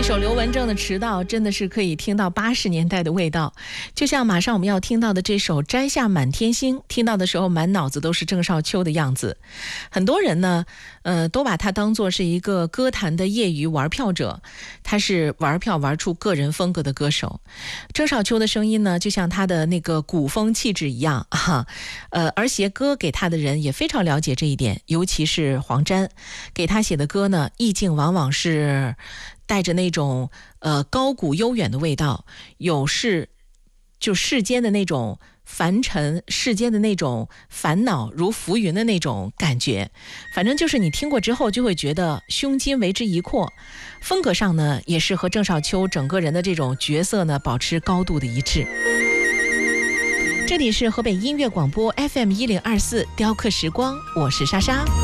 首刘文正的《迟到》真的是可以听到80年代的味道，就像马上我们要听到的这首《摘下满天星》，听到的时候满脑子都是郑少秋的样子。很多人呢都把他当作是一个歌坛的业余玩票者，他是玩票玩出个人风格的歌手。郑少秋的声音呢就像他的那个古风气质一样而写歌给他的人也非常了解这一点，尤其是黄沾给他写的歌呢，意境往往是带着那种高古悠远的味道，有世间的那种凡尘，世间的那种烦恼如浮云的那种感觉，反正就是你听过之后就会觉得胸襟为之一阔。风格上呢也是和郑少秋整个人的这种角色呢保持高度的一致。这里是河北音乐广播 FM1024 雕刻时光，我是莎莎。